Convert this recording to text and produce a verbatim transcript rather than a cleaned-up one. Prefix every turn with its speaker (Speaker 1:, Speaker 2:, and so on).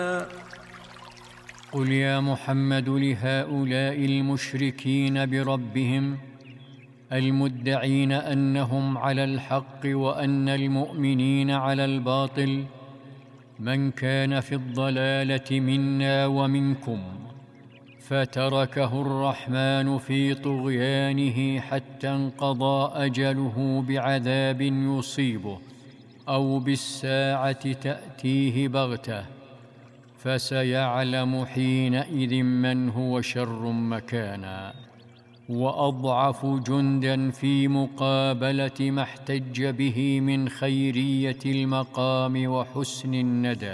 Speaker 1: قل يا محمد لهؤلاء المشركين بربهم المدعين أنهم على الحق وأن المؤمنين على الباطل: من كان في الضلالة منا ومنكم فتركه الرحمن في طغيانه حتى انقضى أجله بعذاب يصيبه أو بالساعة تأتيه بغتة، فسيعلم حينئذ من هو شر مكانا وأضعف جندا في مقابلة ما احتج به من خيرية المقام وحسن الندى.